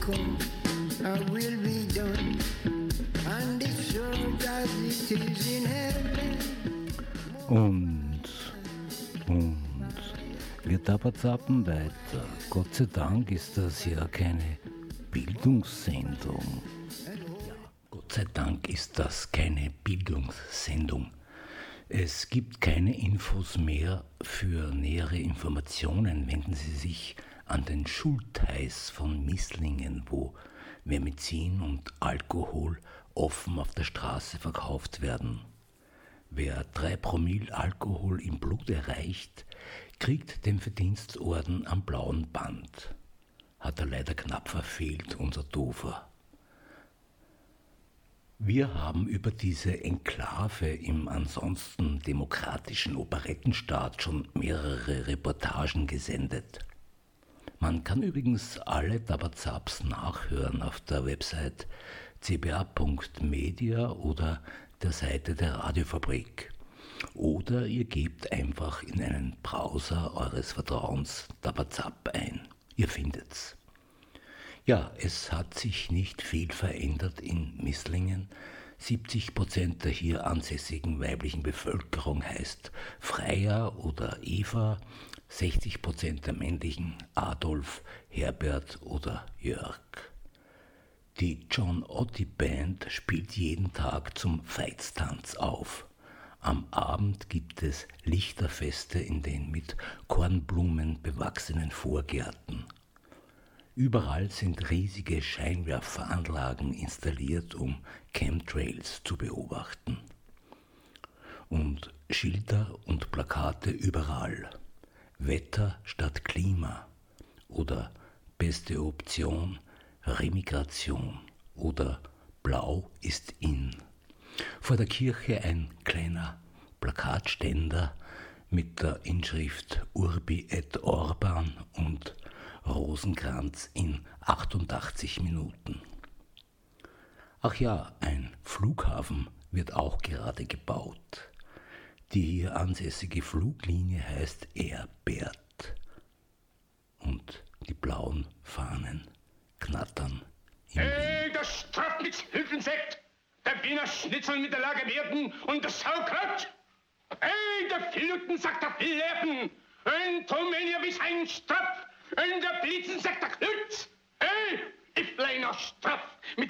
come, I will be done. And it's so as it is in heaven. Und wir tapazappen weiter. Gott sei Dank ist das ja keine Bildungssendung. Ja, Gott sei Dank ist das keine Bildungssendung. Es gibt keine Infos mehr. Für nähere Informationen wenden Sie sich an den Schultheiß von Misslingen, wo Vermizin und Alkohol offen auf der Straße verkauft werden. Wer 3 Promille Alkohol im Blut erreicht, kriegt den Verdienstorden am blauen Band. Hat er leider knapp verfehlt, unser Dover. Wir haben über diese Enklave im ansonsten demokratischen Operettenstaat schon mehrere Reportagen gesendet. Man kann übrigens alle Tabazaps nachhören auf der Website cba.media oder der Seite der Radiofabrik. Oder ihr gebt einfach in einen Browser eures Vertrauens Tabazap ein. Ihr findet's. Ja, es hat sich nicht viel verändert in Misslingen. 70% der hier ansässigen weiblichen Bevölkerung heißt Freya oder Eva, 60% der männlichen Adolf, Herbert oder Jörg. Die John Otti Band spielt jeden Tag zum Veitstanz auf. Am Abend gibt es Lichterfeste in den mit Kornblumen bewachsenen Vorgärten. Überall sind riesige Scheinwerferanlagen installiert, um Chemtrails zu beobachten. Und Schilder und Plakate überall. Wetter statt Klima oder beste Option Remigration oder Blau ist in. Vor der Kirche ein kleiner Plakatständer mit der Inschrift Urbi et Orban und Rosenkranz in 88 Minuten. Ach ja, ein Flughafen wird auch gerade gebaut. Die hier ansässige Fluglinie heißt Airbert. Und die blauen Fahnen knattern im Wind. Hey, der Strafnitzhülfensekt, der Wiener Schnitzel mit der Lage Werden und das Saukraut. Hey, der Filutensack der Flerpen und Tomenia bis ein Strapf und der Blitzensack der Klutz. Hey, ich bleib noch straff mit